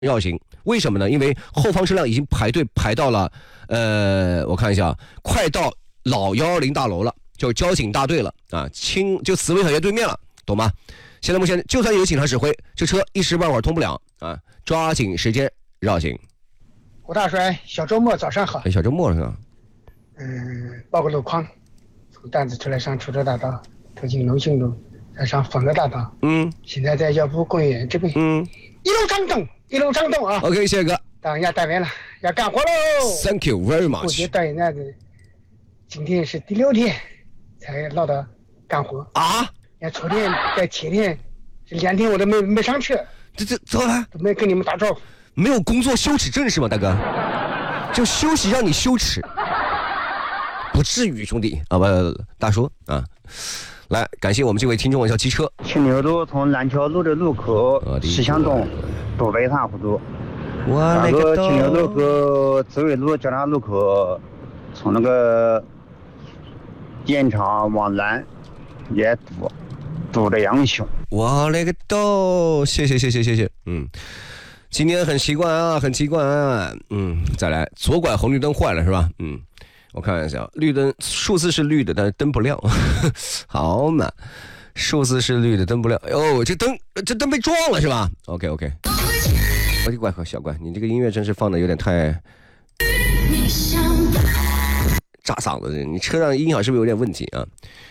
绕行。为什么呢？因为后方车辆已经排队排到了我看一下，快到老120大楼了，就是交警大队了啊，就慈威小学对面了，懂吗？现在目前就算有警察指挥，这车一时半会儿通不了啊，抓紧时间绕行。 胡大帅，小周末早上好。 小周末是吧？ 报个路况，从担子出来上滁州大道，途经龙兴路，再上丰德大道。现在在药铺公园这边。一路畅通，一路畅通啊。 OK， 谢谢哥。 当下单位了，要干活喽。 Thank you very much。 我觉得导演那子，今天是第6天才落到干活啊。 昨天在前天是2天我都没上车。 这怎么了？ 都没跟你们打招呼。 没有工作羞耻症是吗，大哥？就休息让你羞耻，不至于兄弟啊，不，大叔啊。来，感谢我们这位听众叫机车。 青牛路从蓝桥路的路口驶向东，东北岔弧度。 那个青牛路和紫尾路交叉路口，从那个电厂往南也堵得杨雄。 我勒个豆！谢谢。今天很奇怪啊，很奇怪啊。再来，左拐红绿灯坏了是吧？我看一下，绿灯数字是绿的，但是灯不亮。好嘛，数字是绿的，灯不亮。哦，这灯被撞了是吧 ？OK。我的乖小乖，你这个音乐真是放的有点太炸嗓子，你车上音响是不是有点问题啊？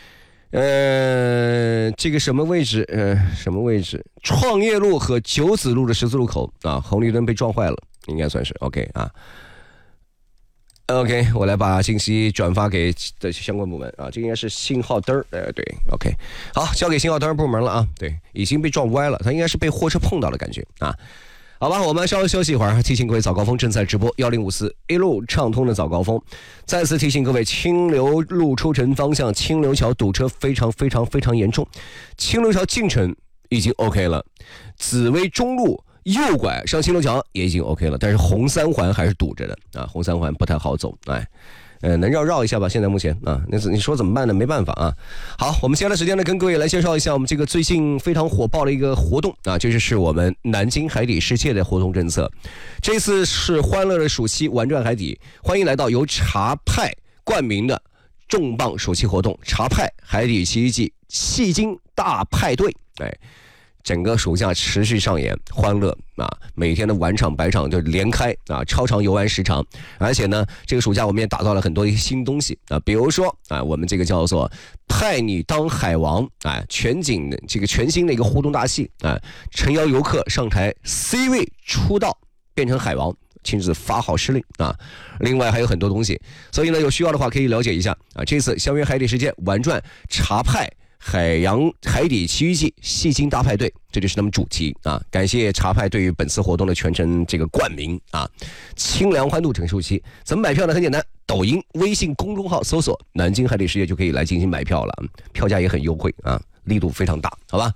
这个什么位置？创业路和九子路的十字路口啊，红绿灯被撞坏了，应该算是 OK 啊。OK， 我来把信息转发给的相关部门啊，这应该是信号灯对 OK， 好，交给信号灯部门了啊，对，已经被撞歪了，它应该是被货车碰到的感觉啊。好吧，我们稍微休息一会儿，提醒各位早高峰正在直播1054一路畅通的早高峰。再次提醒各位，清流路出城方向清流桥堵车非常严重，清流桥进城已经 OK 了，紫薇中路右拐上清流桥也已经 OK 了，但是红三环还是堵着的啊，红三环不太好走，能绕一下吧？现在目前啊，你说怎么办呢？没办法啊。好，我们接下来时间呢，跟各位来介绍一下我们这个最近非常火爆的一个活动啊，这就是我们南京海底世界的活动政策。这次是欢乐的暑期玩转海底，欢迎来到由茶派冠名的重磅暑期活动——茶派海底奇遇记戏精大派对。整个暑假持续上演欢乐啊，每天的晚场白场就连开啊，超长游玩时长。而且呢，这个暑假我们也打造了很多新东西啊，比如说啊，我们这个叫做派你当海王啊，全景的这个全新的一个互动大戏啊，诚邀游客上台 C 位出道变成海王，亲自发号施令啊。另外还有很多东西，所以呢，有需要的话可以了解一下啊。这次相约海底世界玩转茶派海底奇遇记戏精大派对，这就是他们主题啊！感谢茶派对于本次活动的全程这个冠名啊！清凉欢度整暑期，怎么买票呢？很简单，抖音、微信公众号搜索"南京海底世界"就可以来进行买票了，票价也很优惠啊，力度非常大，好吧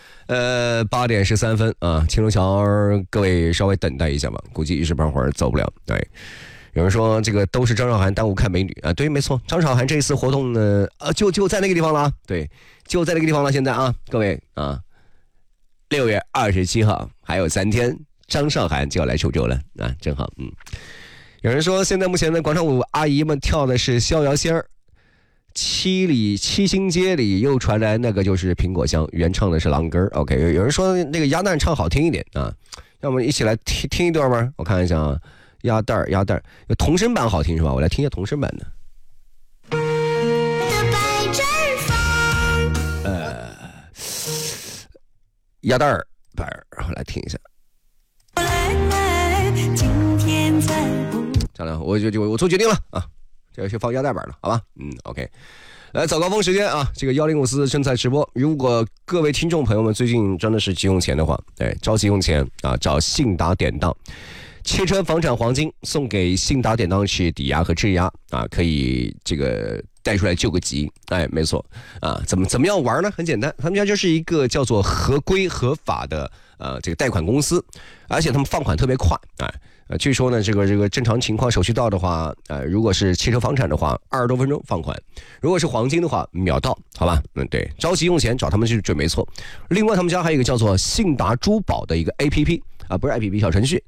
？8点13分啊，清流桥，各位稍微等待一下吧，估计一时半会儿走不了。对。有人说这个都是张韶涵耽误看美女啊，对，没错，张韶涵这一次活动呢，就在那个地方了啊，对，就在那个地方了。现在啊，各位啊，6月27号还有3天，张韶涵就要来滁州了啊，正好。有人说现在目前的广场舞阿姨们跳的是逍遥仙儿，七星街里又传来那个就是苹果香，原唱的是狼根 OK， 有人说那个鸭蛋唱好听一点啊，让我们一起来听一段吗？我看一下啊。鸭蛋儿，有童声版好听是吧？我来听一下童声版的。鸭蛋儿版儿，我来听一下。这样，我做决定了啊，这就放鸭蛋版了，好吧？OK。来，早高峰时间啊，这个1054正在直播。如果各位听众朋友们最近真的是急用钱的话，着急用钱啊，找信达典当。 汽车、房产、黄金送给信达典当是抵押和质押啊，可以这个带出来救个急。哎，没错啊，怎么样玩呢？很简单，他们家就是一个叫做合规合法的这个贷款公司，而且他们放款特别快。哎，据说呢，这个正常情况手续到的话，如果是汽车房产的话，20多分钟放款；如果是黄金的话，秒到，好吧？对，着急用钱找他们是准没错。另外，他们家还有一个叫做信达珠宝的一个 APP 啊，不是 APP 小程序。